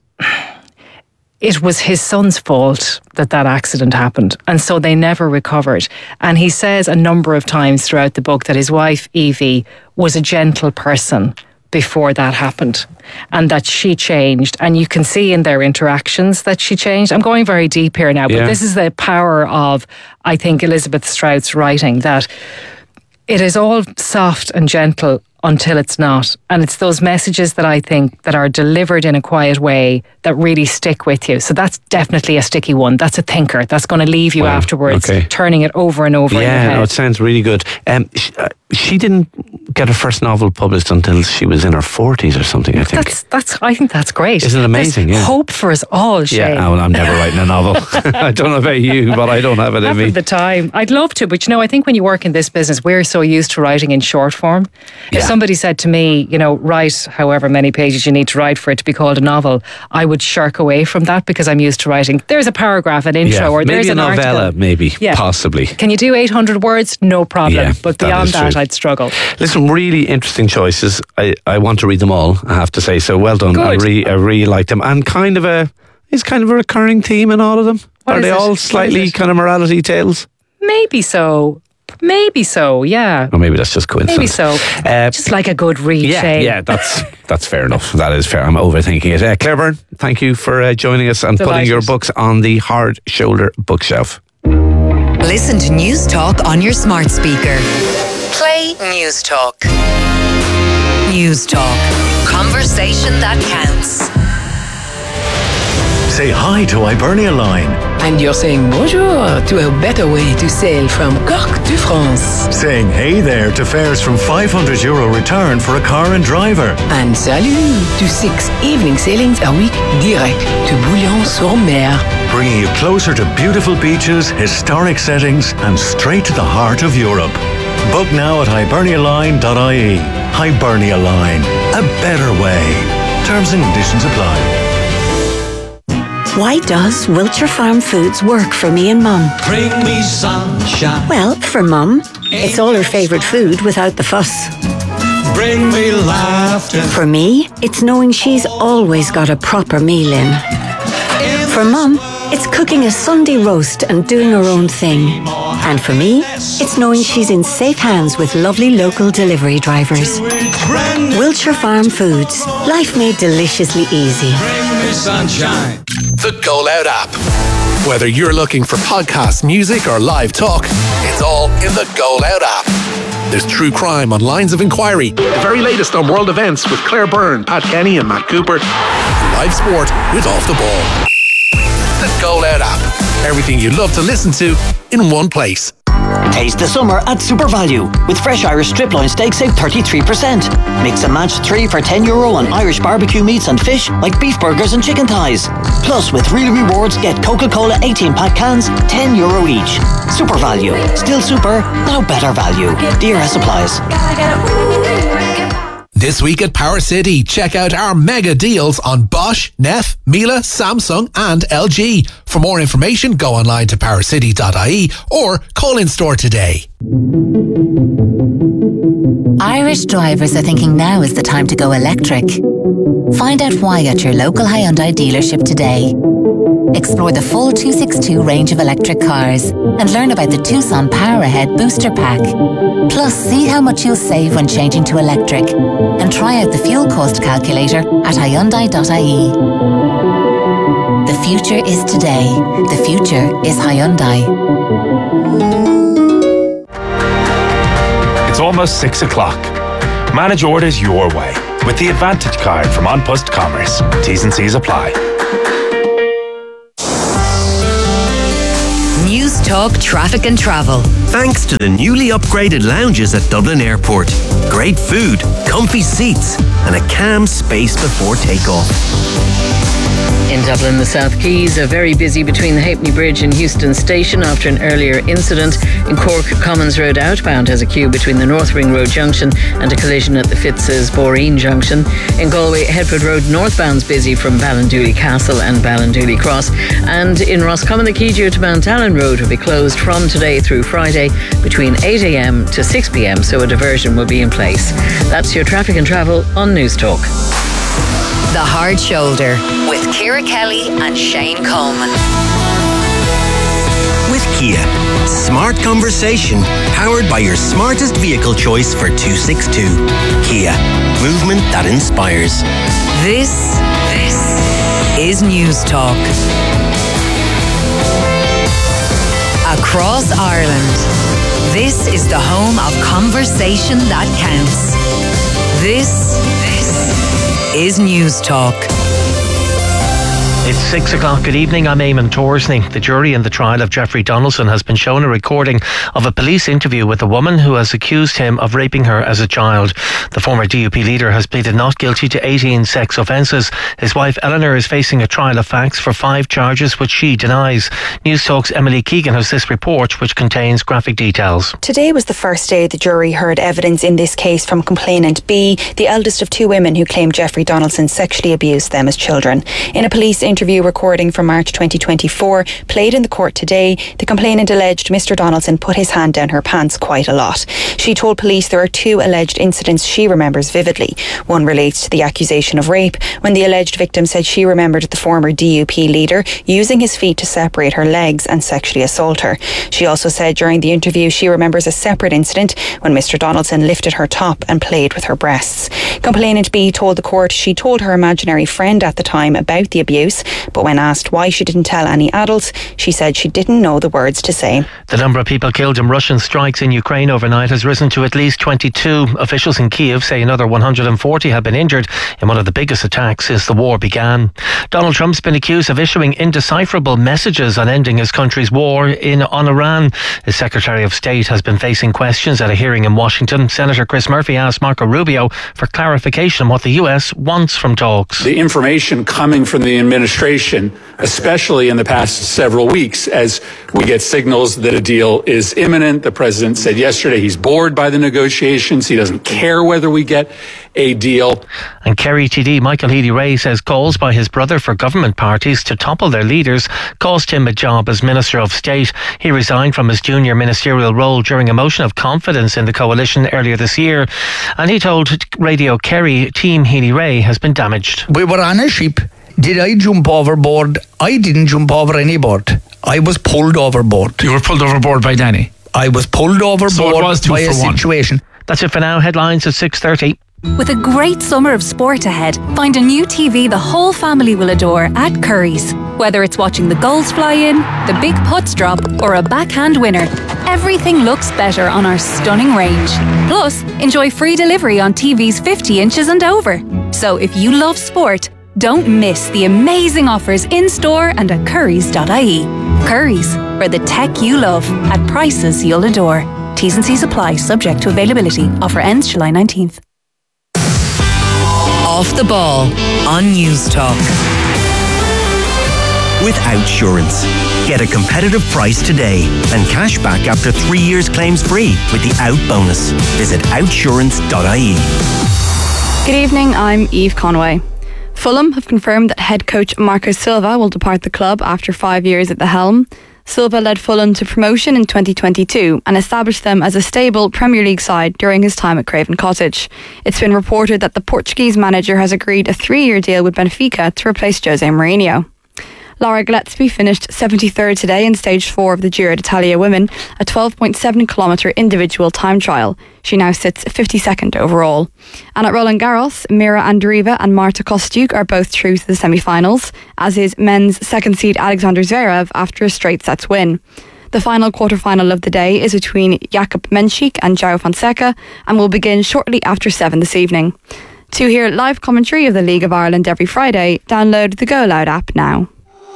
it was his son's fault that that accident happened. And so they never recovered. And he says a number of times throughout the book that his wife, Evie, was a gentle person before that happened, and that she changed. And you can see in their interactions that she changed. I'm going very deep here now, but Yeah. this is the power of, I think, Elizabeth Strout's writing, that it is all soft and gentle until it's not. And it's those messages that I think that are delivered in a quiet way that really stick with you. So that's definitely a sticky one. That's a thinker. That's going to leave you Wow. afterwards, Okay. turning it over and over in your Yeah, head. no, it sounds really good. Um, she, uh, she didn't get her first novel published until she was in her forties or something, I think. That's, that's, I think that's great. Isn't it amazing? There's Yeah. hope for us all, Shane. Yeah, well, I'm never writing a novel. I don't know about you, but I don't have it in Not me. at the time. I'd love to, but you know, I think when you work in this business, we're so used to writing in short form. Yeah. If somebody said to me, you know, write however many pages you need to write for it to be called a novel, I would shirk away from that because I'm used to writing. There's a paragraph, an intro, Yeah, or maybe there's a an novella, article. maybe, Yeah. possibly. Can you do eight hundred words? No problem. Yeah, but that beyond is that, true. I'd struggle. Listen, really interesting choices. I, I want to read them all, I have to say. So well done. I, Good. re, I really like them. And kind of a, is kind of a recurring theme in all of them? What Are is they it? all What slightly is it? kind of morality tales? Maybe so. Maybe so, yeah. Or maybe that's just coincidence. Maybe so. Uh, Just like a good read, yeah, Shane. yeah, that's that's fair enough. That is fair. I'm overthinking it. Uh, Claire Byrne, thank you for uh, joining us and putting Delighted. your books on the Hard Shoulder bookshelf. Listen to News Talk on your smart speaker. Play News Talk. News Talk. Conversation that counts. Say hi to Hibernia Line. And you're saying bonjour to a better way to sail from Cork to France. Saying hey there to fares from five hundred euro return for a car and driver. And salut to six evening sailings a week direct to Bouillon-sur-Mer. Bringing you closer to beautiful beaches, historic settings, and straight to the heart of Europe. Book now at hibernia line dot I E. Hibernia Line. A better way. Terms and conditions apply. Why does Wiltshire Farm Foods work for me and Mum? Bring me sunshine. Well, for Mum, it's all her favourite food without the fuss. Bring me laughter. For me, it's knowing she's always got a proper meal in. For Mum, it's cooking a Sunday roast and doing her own thing. And for me, it's knowing she's in safe hands with lovely local delivery drivers. Wiltshire Farm Foods. Life made deliciously easy. Bring me sunshine. The Go Loud app. Whether you're looking for podcasts, music, or live talk, it's all in the Go Loud app. There's true crime on Lines of Inquiry, the very latest on world events with Claire Byrne, Pat Kenny, and Matt Cooper, and live sport with Off the Ball. The Go Loud app. Everything you love to listen to in one place. Taste the summer at Super Value. With fresh Irish strip loin steaks, save thirty-three percent. Mix and match three for ten euro on Irish barbecue meats and fish like beef burgers and chicken thighs. Plus, with real rewards, get Coca-Cola eighteen pack cans, ten euro each. Super Value. Still super, now better value. D R S applies. This week at Power City, check out our mega deals on Bosch, Neff, Miele, Samsung and L G. For more information, go online to power city dot I E or call in store today. Irish drivers are thinking now is the time to go electric. Find out why at your local Hyundai dealership today. Explore the full two sixty-two range of electric cars and learn about the Tucson Power Ahead Booster Pack. Plus, see how much you'll save when changing to electric and try out the fuel cost calculator at hyundai dot I E. The future is today. The future is Hyundai. It's almost six o'clock. Manage orders your way with the Advantage card from An Post Commerce. T's and C's apply. News Talk Traffic and Travel. Thanks to the newly upgraded lounges at Dublin Airport. Great food, comfy seats, and a calm space before takeoff. In Dublin, the South Keys are very busy between the Halfpenny Bridge and Euston Station after an earlier incident. In Cork, Commons Road outbound has a queue between the North Ring Road junction and a collision at the Fitz's Boreen junction. In Galway, Headford Road northbound's busy from Ballindooley Castle and Ballindooley Cross. And in Roscommon, the quay to Mount Allen Road will be closed from today through Friday between eight a.m. to six p.m, so a diversion will be in place. That's your traffic and travel on News Talk. The Hard Shoulder with Ciara Kelly and Shane Coleman. With Kia, smart conversation powered by your smartest vehicle choice for two sixty-two. Kia, movement that inspires. This, this is News Talk. Across Ireland, this is the home of conversation that counts. This, this is News Talk. It's six o'clock. Good evening. I'm Eamon Torsney. The jury in the trial of Jeffrey Donaldson has been shown a recording of a police interview with a woman who has accused him of raping her as a child. The former D U P leader has pleaded not guilty to eighteen sex offences. His wife Eleanor is facing a trial of facts for five charges which she denies. News Talk's Emily Keegan has this report which contains graphic details. Today was the first day the jury heard evidence in this case from complainant B, the eldest of two women who claimed Jeffrey Donaldson sexually abused them as children. In a police interview interview recording from March twenty twenty-four played in the court today, the complainant alleged Mister Donaldson put his hand down her pants quite a lot. She told police there are two alleged incidents she remembers vividly. One relates to the accusation of rape, when the alleged victim said she remembered the former D U P leader using his feet to separate her legs and sexually assault her. She also said during the interview she remembers a separate incident when Mister Donaldson lifted her top and played with her breasts. Complainant B told the court she told her imaginary friend at the time about the abuse, but when asked why she didn't tell any adults, she said she didn't know the words to say. The number of people killed in Russian strikes in Ukraine overnight has risen to at least twenty-two. Officials in Kiev say another one hundred forty have been injured in one of the biggest attacks since the war began. Donald Trump's been accused of issuing indecipherable messages on ending his country's war in on Iran. His Secretary of State has been facing questions at a hearing in Washington. Senator Chris Murphy asked Marco Rubio for clarification on what the U S wants from talks. The information coming from the administration, especially in the past several weeks, as we get signals that a deal is imminent. The president said yesterday he's bored by the negotiations. He doesn't care whether we get a deal. And Kerry T D Michael Healy-Rae says calls by his brother for government parties to topple their leaders cost him a job as Minister of State. He resigned from his junior ministerial role during a motion of confidence in the coalition earlier this year. And he told Radio Kerry Team Healy-Rae has been damaged. We were on a ship. Did I jump overboard? I didn't jump over any board. I was pulled overboard. You were pulled overboard by Danny? I was pulled overboard so it was two by for a one. situation. That's it for now. Headlines at six thirty. With a great summer of sport ahead, find a new T V the whole family will adore at Curry's. Whether it's watching the goals fly in, the big putts drop, or a backhand winner, everything looks better on our stunning range. Plus, enjoy free delivery on T Vs fifty inches and over. So if you love sport, don't miss the amazing offers in store and at currys dot I E. Curry's, for the tech you love at prices you'll adore. T's and C's apply, subject to availability. Offer ends July nineteenth. Off the Ball on News Talk. With Outsurance. Get a competitive price today and cash back after three years claims free with the Out bonus. Visit outsurance dot I E. Good evening, I'm Eve Conway. Fulham have confirmed that head coach Marco Silva will depart the club after five years at the helm. Silva led Fulham to promotion in twenty twenty-two and established them as a stable Premier League side during his time at Craven Cottage. It's been reported that the Portuguese manager has agreed a three-year deal with Benfica to replace Jose Mourinho. Laura Gillespie finished seventy-third today in stage four of the Giro d'Italia Women, a twelve point seven kilometre individual time trial. She now sits fifty-second overall. And at Roland Garros, Mira Andreeva and Marta Kostyuk are both through to the semi-finals, as is men's second seed Alexander Zverev after a straight sets win. The final quarter-final of the day is between Jakub Menchik and João Fonseca and will begin shortly after seven this evening. To hear live commentary of the League of Ireland every Friday, download the Go Loud app now.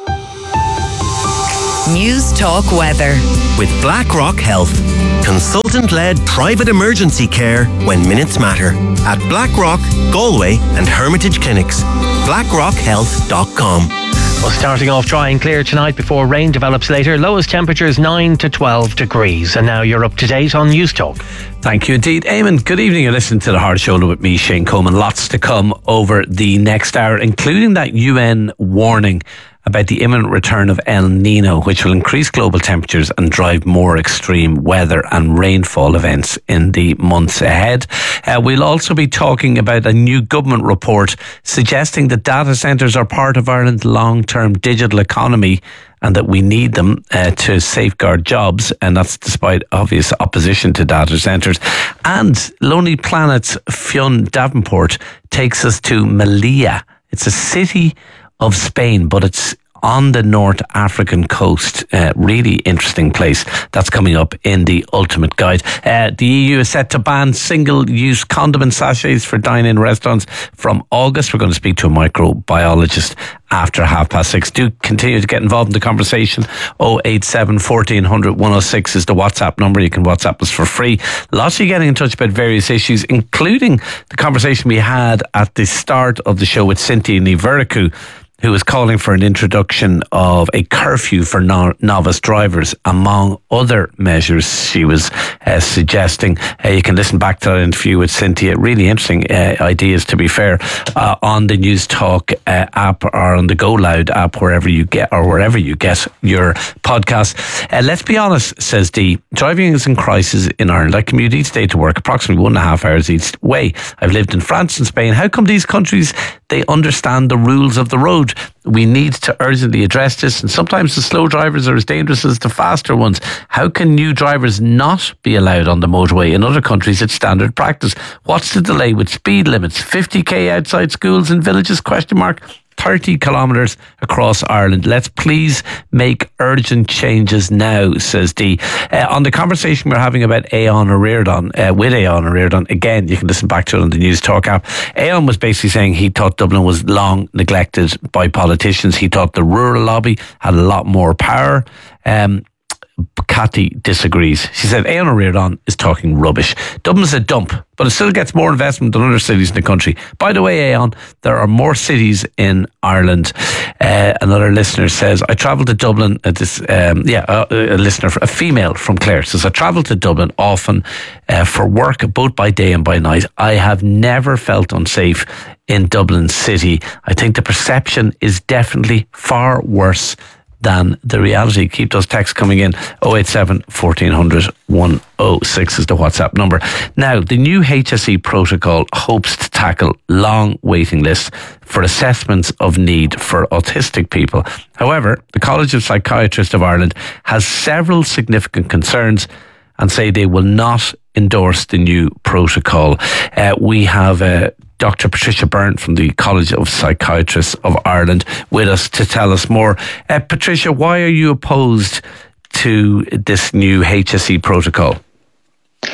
News Talk Weather. With BlackRock Health. Consultant-led private emergency care when minutes matter. At BlackRock, Galway and Hermitage Clinics. blackrock health dot com. Well, starting off dry and clear tonight before rain develops later. Lowest temperatures nine to twelve degrees. And now you're up to date on News Talk. Thank you indeed. Eamon, good evening. You're listening to The Hard Shoulder with me, Shane Coleman. Lots to come over the next hour, including that U N warning about the imminent return of El Nino, which will increase global temperatures and drive more extreme weather and rainfall events in the months ahead. Uh, we'll also be talking about a new government report suggesting that data centres are part of Ireland's long-term digital economy and that we need them uh, to safeguard jobs, and that's despite obvious opposition to data centres. And Lonely Planet's Fionn Davenport takes us to Melilla. It's a city of Spain, but it's on the North African coast. Uh, really interesting place. That's coming up in the Ultimate Guide. Uh, the E U is set to ban single-use condiment sachets for dine-in restaurants from August. We're going to speak to a microbiologist after half past six. Do continue to get involved in the conversation. oh eight seven, fourteen hundred, one oh six is the WhatsApp number. You can WhatsApp us for free. Lots of you getting in touch about various issues, including the conversation we had at the start of the show with Cynthia Niverku, who was calling for an introduction of a curfew for no- novice drivers, among other measures she was uh, suggesting. Uh, you can listen back to that interview with Cynthia. Really interesting uh, ideas, to be fair, uh, on the News Talk uh, app or on the Go Loud app, wherever you get or wherever you get your podcast. Uh, let's be honest, says Dee, driving is in crisis in Ireland. I commute each day to work, approximately one and a half hours each way. I've lived in France and Spain. How come these countries, they understand the rules of the road? We need to urgently address this, and sometimes the slow drivers are as dangerous as the faster ones. How can new drivers not be allowed on the motorway? In other countries, it's standard practice. What's the delay with speed limits? fifty k outside schools and villages? Question mark. thirty kilometres across Ireland. Let's please make urgent changes now, says Dee. Uh, on the conversation we're having about Aon O'Riordan, uh, with Aon O'Riordan, again, you can listen back to it on the News Talk app. Aon was basically saying he thought Dublin was long neglected by politicians. He thought the rural lobby had a lot more power. Um, Cathy disagrees. She said Aon O'Riordan is talking rubbish. Dublin's a dump, but it still gets more investment than other cities in the country. By the way, Aon, there are more cities in Ireland. Uh, another listener says, I travel to Dublin. Uh, this, um, yeah, uh, a listener, a female from Clare, says, I travel to Dublin often uh, for work, both by day and by night. I have never felt unsafe in Dublin city. I think the perception is definitely far worse than the reality. Keep those texts coming in. oh eight seven, fourteen hundred, one oh six is the WhatsApp number. Now, the new H S E protocol hopes to tackle long waiting lists for assessments of need for autistic people. However, the College of Psychiatrists of Ireland has several significant concerns and say they will not endorse the new protocol. Uh, we have uh, Doctor Patricia Byrne from the College of Psychiatrists of Ireland with us to tell us more. Uh, Patricia, why are you opposed to this new H S E protocol?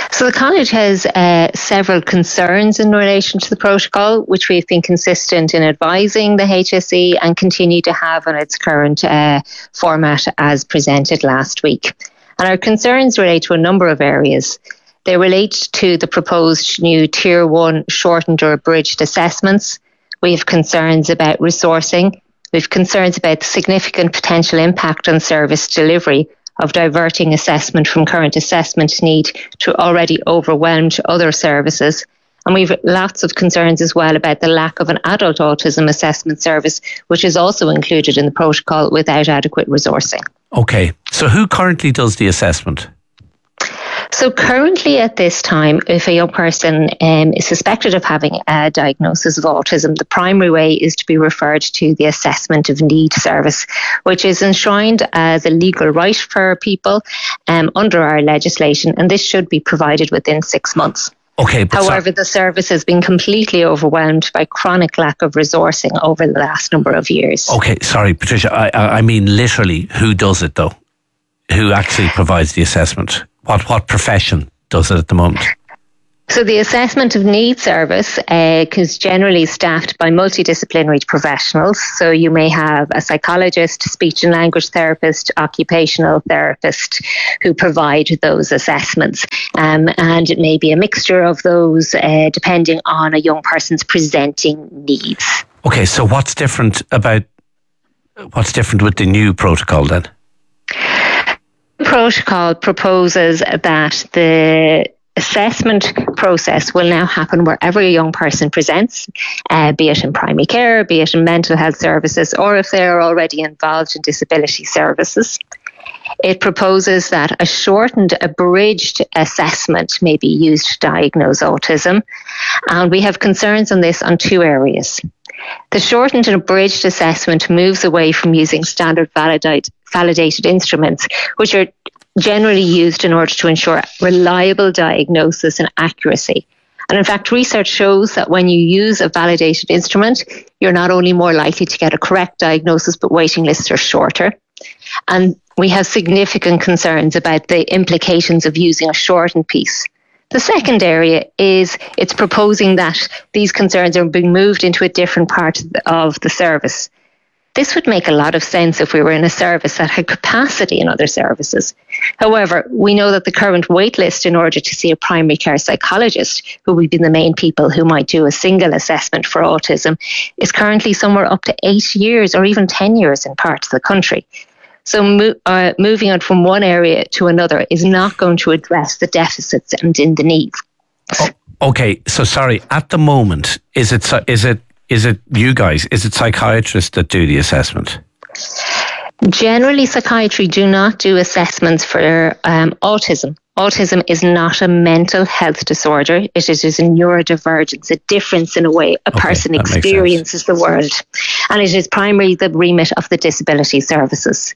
So the college has uh, several concerns in relation to the protocol, which we've been consistent in advising the H S E and continue to have on its current uh, format as presented last week. And our concerns relate to a number of areas. They relate to the proposed new Tier one shortened or abridged assessments. We have concerns about resourcing. We have concerns about the significant potential impact on service delivery of diverting assessment from current assessment need to already overwhelmed other services. And we've lots of concerns as well about the lack of an adult autism assessment service, which is also included in the protocol without adequate resourcing. Okay, so who currently does the assessment? So currently at this time, if a young person um, is suspected of having a diagnosis of autism, the primary way is to be referred to the assessment of need service, which is enshrined as a legal right for people um, under our legislation, and this should be provided within six months. Okay, but However, so- the service has been completely overwhelmed by chronic lack of resourcing over the last number of years. Okay, sorry, Patricia, I, I mean literally, who does it though? Who actually provides the assessment? What what profession does it at the moment? So the assessment of need service uh, is generally staffed by multidisciplinary professionals. So you may have a psychologist, speech and language therapist, occupational therapist who provide those assessments. Um, and it may be a mixture of those uh, depending on a young person's presenting needs. Okay, so what's different about, what's different with the new protocol then? Protocol proposes that the assessment process will now happen wherever a young person presents, uh, be it in primary care, be it in mental health services, or if they are already involved in disability services. It proposes that a shortened, abridged assessment may be used to diagnose autism, and we have concerns on this on two areas. The shortened and abridged assessment moves away from using standard validate, validated instruments, which are generally used in order to ensure reliable diagnosis and accuracy. And in fact, research shows that when you use a validated instrument, you're not only more likely to get a correct diagnosis, but waiting lists are shorter. And we have significant concerns about the implications of using a shortened piece. The second area is it's proposing that these concerns are being moved into a different part of the service. This would make a lot of sense if we were in a service that had capacity in other services. However, we know that the current wait list in order to see a primary care psychologist, who would be the main people who might do a single assessment for autism, is currently somewhere up to eight years or even ten years in parts of the country. So mo- uh, moving on from one area to another is not going to address the deficits and in the needs. Oh, okay, so sorry, at the moment, is it is it is it you guys, is it psychiatrists that do the assessment? Generally, psychiatry do not do assessments for um, autism. Autism is not a mental health disorder. It is a neurodivergence, a difference in a way a okay, person experiences the world. And it is primarily the remit of the disability services.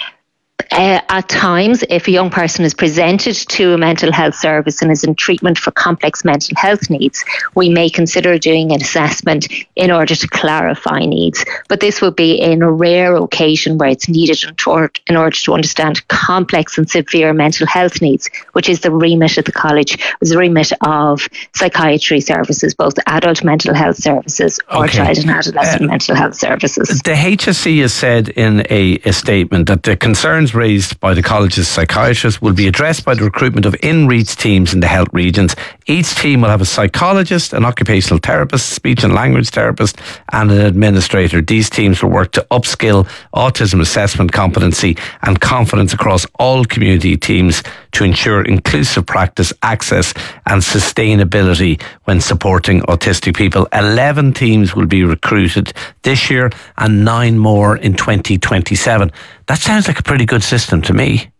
Uh, at times, if a young person is presented to a mental health service and is in treatment for complex mental health needs, we may consider doing an assessment in order to clarify needs. But this would be in a rare occasion where it's needed in order to understand complex and severe mental health needs, which is the remit of the college, was the remit of psychiatry services, both adult mental health services or okay. child and adolescent uh, mental health services. The H S C has said in a, a statement that the concerns raised by the college's psychiatrists will be addressed by the recruitment of in-reach teams in the health regions. Each team will have a psychologist, an occupational therapist, speech and language therapist and an administrator. These teams will work to upskill autism assessment competency and confidence across all community teams to ensure inclusive practice, access and sustainability when supporting autistic people. eleven teams will be recruited this year and nine more in twenty twenty-seven. That sounds like a pretty good system to me.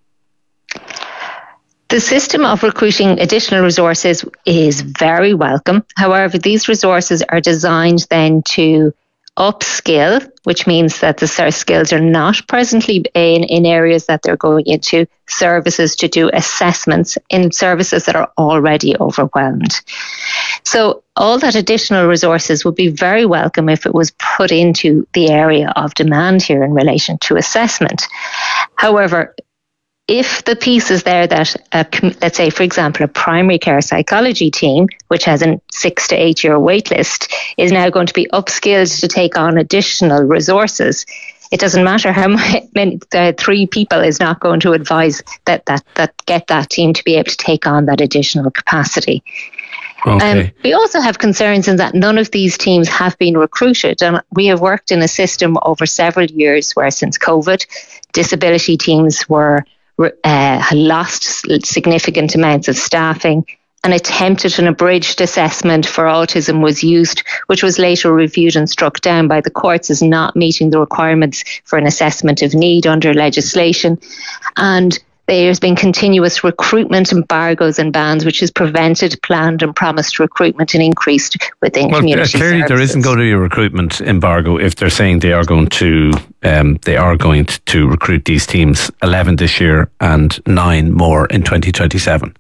The system of recruiting additional resources is very welcome. However, these resources are designed then to upskill, which means that the skills are not presently in, in areas that they're going into services to do assessments in services that are already overwhelmed. So all that additional resources would be very welcome if it was put into the area of demand here in relation to assessment. However, if the piece is there that, a, let's say, for example, a primary care psychology team, which has a six to eight year wait list, is now going to be upskilled to take on additional resources, it doesn't matter how many, uh, three people is not going to advise that, that, that get that team to be able to take on that additional capacity. Okay. Um, we also have concerns in that none of these teams have been recruited, and we have worked in a system over several years where since COVID, disability teams were uh, lost significant amounts of staffing. An attempted and abridged assessment for autism was used, which was later reviewed and struck down by the courts as not meeting the requirements for an assessment of need under legislation. And there's been continuous recruitment embargoes and bans, which has prevented planned and promised recruitment and increased within well, community uh, clearly services. There isn't going to be a recruitment embargo if they're saying they are going to um, they are going to, to recruit these teams, eleven this year and nine more in twenty twenty-seven.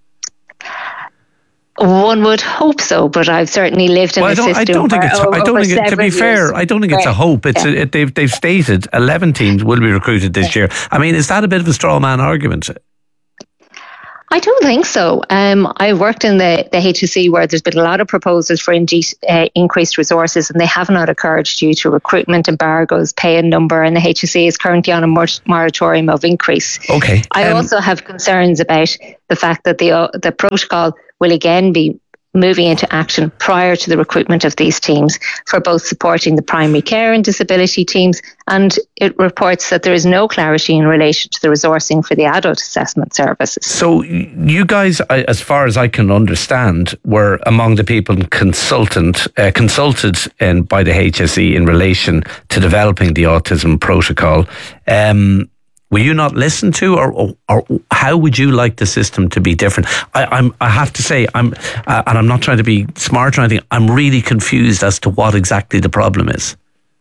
One would hope so, but I've certainly lived in well, a I don't, system. I don't think it's. I don't think it, to be fair, I don't think it's a hope. It's yeah. a, it, they've they've stated eleven teams will be recruited this year. I mean, is that a bit of a straw man argument? I don't think so. Um, I worked in the, the H S E where there's been a lot of proposals for indeed, uh, increased resources, and they have not occurred due to recruitment embargoes, pay and number, and the H S E is currently on a mor- moratorium of increase. Okay. I um, also have concerns about the fact that the uh, the protocol will again be moving into action prior to the recruitment of these teams for both supporting the primary care and disability teams, and it reports that there is no clarity in relation to the resourcing for the adult assessment services. So you guys, as far as I can understand, were among the people consultant uh, consulted in, by the H S E in relation to developing the autism protocol. Um, Were you not listened to, or, or, or how would you like the system to be different? I, I'm, I have to say, I'm, uh, and I'm not trying to be smart or anything, I'm really confused as to what exactly the problem is.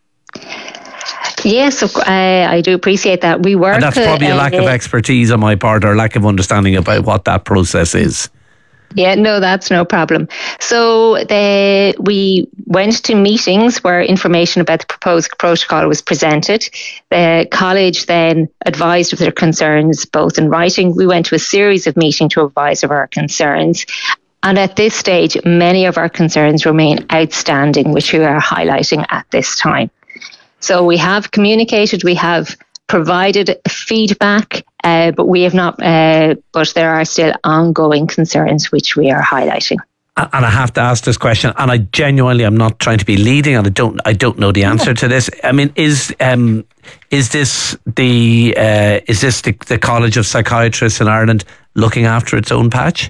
Yes, uh, I do appreciate that. We work. And that's probably uh, a lack of expertise on my part, or lack of understanding about what that process is. Yeah, no, that's no problem. So the, we went to meetings where information about the proposed protocol was presented. The college then advised of their concerns, both in writing. We went to a series of meetings to advise of our concerns. And at this stage, many of our concerns remain outstanding, which we are highlighting at this time. So we have communicated, we have provided feedback, uh, but we have not. Uh, but there are still ongoing concerns which we are highlighting. And I have to ask this question, and I genuinely am not trying to be leading, and I don't, I don't know the answer to this. I mean, is um, is this the uh, is this the, the College of Psychiatrists in Ireland looking after its own patch?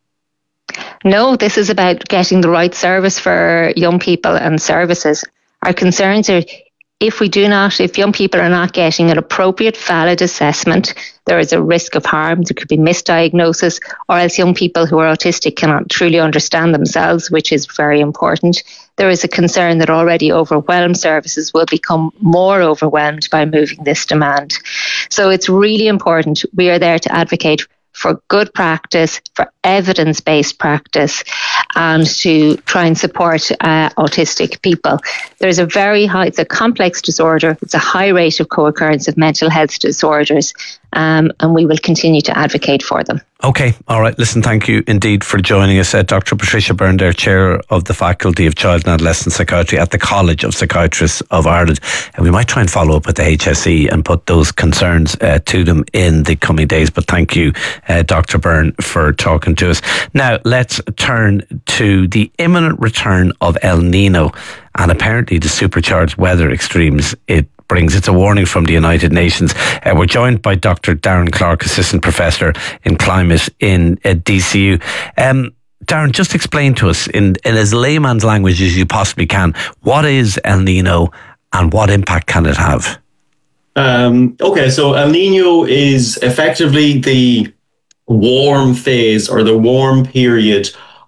No, this is about getting the right service for young people and services. Our concerns are, if we do not, if young people are not getting an appropriate, valid assessment, there is a risk of harm. There could be misdiagnosis, or else young people who are autistic cannot truly understand themselves, which is very important. There is a concern that already overwhelmed services will become more overwhelmed by moving this demand. So it's really important. We are there to advocate for good practice, for evidence-based practice, and to try and support uh, autistic people. There's a very high, it's a complex disorder, it's a high rate of co-occurrence of mental health disorders, um, and we will continue to advocate for them. Okay, all right. Listen, thank you indeed for joining us. Uh, Doctor Patricia Byrne, there, Chair of the Faculty of Child and Adolescent Psychiatry at the College of Psychiatrists of Ireland. And we might try and follow up with the H S E and put those concerns uh, to them in the coming days. But thank you, uh, Doctor Byrne, for talking to us. Now, let's turn to the imminent return of El Nino and apparently the supercharged weather extremes it brings. It's a warning from the United Nations. Uh, we're joined by Doctor Darren Clark, Assistant Professor in Climate in uh, D C U. Um, Darren, just explain to us in, in as layman's language as you possibly can, what is El Nino and what impact can it have? Um, okay, so El Nino is effectively the warm phase or the warm period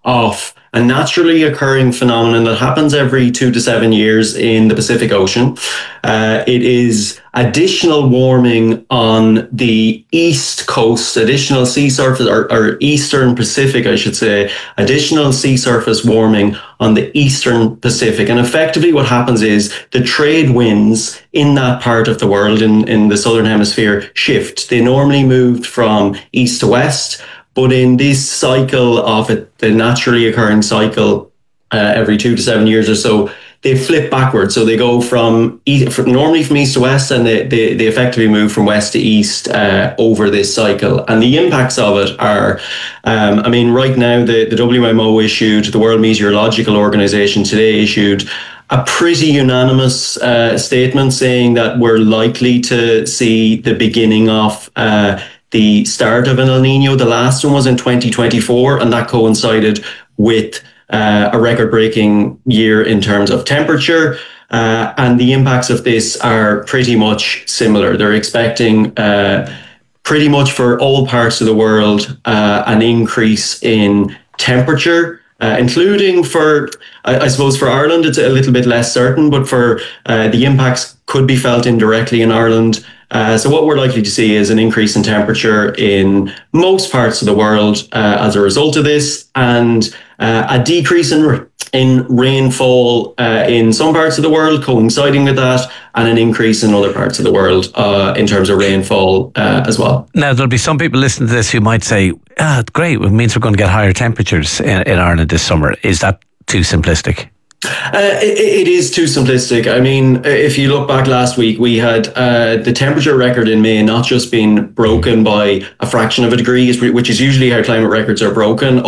of a naturally occurring phenomenon that happens every two to seven years in the Pacific Ocean. Uh, it is additional warming on the east coast, additional sea surface, or, or eastern Pacific, I should say, additional sea surface warming on the eastern Pacific. And effectively what happens is the trade winds in that part of the world, in, in the southern hemisphere, shift. They normally moved from east to west, but in this cycle of it, the naturally occurring cycle, uh, every two to seven years or so, they flip backwards. So they go from, east, from normally from east to west, and they, they, they effectively move from west to east uh, over this cycle. And the impacts of it are, um, I mean, right now, the, the W M O issued, the World Meteorological Organization today issued a pretty unanimous uh, statement saying that we're likely to see the beginning of uh, the start of an El Nino. The last one was in twenty twenty-four, and that coincided with uh, a record-breaking year in terms of temperature. Uh, and the impacts of this are pretty much similar. They're expecting uh, pretty much for all parts of the world uh, an increase in temperature, uh, including for, I, I suppose for Ireland, it's a little bit less certain, but for uh, the impacts could be felt indirectly in Ireland. Uh, so what we're likely to see is an increase in temperature in most parts of the world uh, as a result of this, and uh, a decrease in in rainfall uh, in some parts of the world coinciding with that, and an increase in other parts of the world uh, in terms of rainfall uh, as well. Now, there'll be some people listening to this who might say, ah, great, it means we're going to get higher temperatures in, in Ireland this summer. Is that too simplistic? Uh, it, it is too simplistic. I mean, if you look back last week, we had uh, the temperature record in May not just been broken by a fraction of a degree, which is usually how climate records are broken.